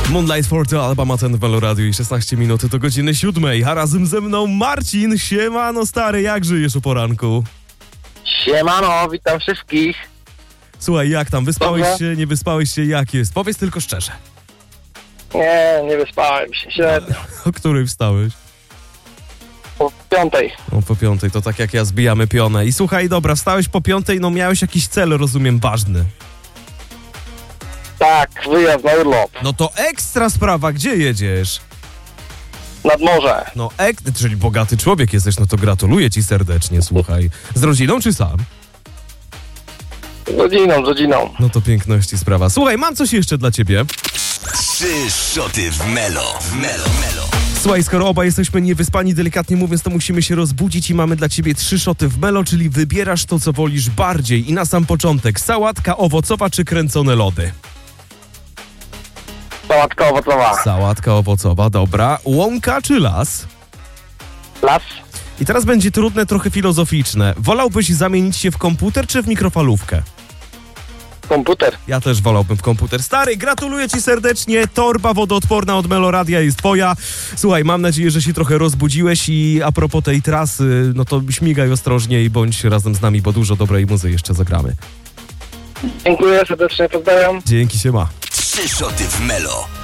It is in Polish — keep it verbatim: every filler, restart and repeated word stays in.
Moonlight for the Alabama ten w Melo Radio i szesnaście minut do godziny siódmej, a razem ze mną Marcin. Siemano stary, jak żyjesz o poranku? Siemano, witam wszystkich. Słuchaj, jak tam? Wyspałeś Dobrze. się, nie wyspałeś się? Jak jest? Powiedz tylko szczerze. Nie, nie wyspałem się, średnio. O której wstałeś? Po piątej. O, po piątej, to tak jak ja, zbijamy pionę. I słuchaj, dobra, wstałeś po piątej, no miałeś jakiś cel, rozumiem, ważny. Tak, wyjazd na urlop. No to ekstra sprawa, gdzie jedziesz? Nad morze. No, ek... czyli bogaty człowiek jesteś, no to gratuluję ci serdecznie, słuchaj. Z rodziną czy sam? Z rodziną, z rodziną. No to piękności sprawa. Słuchaj, mam coś jeszcze dla ciebie. Trzy szoty w Melo, w Melo, Melo. Słuchaj, skoro obaj jesteśmy niewyspani, delikatnie mówiąc, to musimy się rozbudzić i mamy dla ciebie trzy szoty w Melo, czyli wybierasz to, co wolisz bardziej. I na sam początek, sałatka owocowa czy kręcone lody? Sałatka owocowa. Sałatka owocowa, dobra. Łąka czy las? Las. I teraz będzie trudne, trochę filozoficzne. Wolałbyś zamienić się w komputer czy w mikrofalówkę? Komputer. Ja też wolałbym w komputer. Stary, gratuluję ci serdecznie. Torba wodoodporna od Melo Radia jest twoja. Słuchaj, mam nadzieję, że się trochę rozbudziłeś i a propos tej trasy, no to śmigaj ostrożnie i bądź razem z nami, bo dużo dobrej muzy jeszcze zagramy. Dziękuję serdecznie, pozdrawiam. Dzięki, siema. Trzy szoty w Melo.